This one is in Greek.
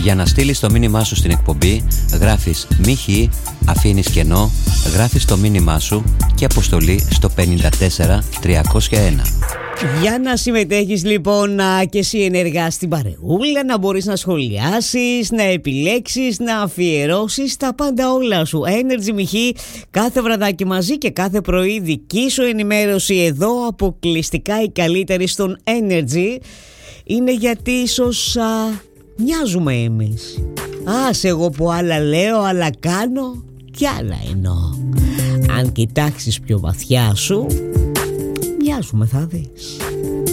Για να στείλεις το μήνυμά σου στην εκπομπή, γράφεις ΜΙΧΙ, αφήνεις κενό, γράφεις το μήνυμά σου και αποστολή στο 54301. Για να συμμετέχεις λοιπόν και εσύ ενεργά στην παρεούλα, να μπορείς να σχολιάσεις, να επιλέξεις, να αφιερώσεις τα πάντα όλα σου. Energy Μιχή, κάθε βραδάκι μαζί και κάθε πρωί δική σου ενημέρωση εδώ, αποκλειστικά η καλύτερη στον Energy. Είναι γιατί ίσως μοιάζουμε εμείς. Ας εγώ που άλλα λέω, άλλα κάνω και άλλα εννοώ. Αν κοιτάξεις πιο βαθιά σου, μοιάζουμε, θα δεις.